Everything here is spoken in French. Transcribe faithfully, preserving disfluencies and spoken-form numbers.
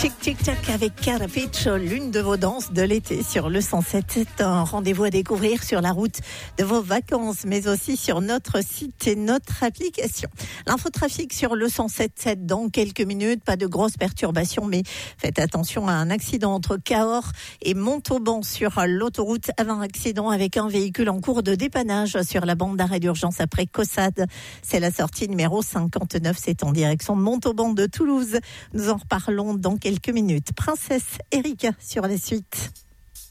Tic tic tac avec Carapiccio, l'une de vos danses de l'été sur le cent sept. C'est un rendez-vous à découvrir sur la route de vos vacances, mais aussi sur notre site et notre application. L'infotrafic sur le cent sept virgule sept dans quelques minutes. Pas de grosses perturbations, mais faites attention à un accident entre Cahors et Montauban sur l'autoroute. Avant accident avec un véhicule en cours de dépannage sur la bande d'arrêt d'urgence après Caussade. C'est la sortie numéro cinquante-neuf. C'est en direction de Montauban de Toulouse. Nous en reparlons dans quelques minutes. Princesse Erika sur la suite.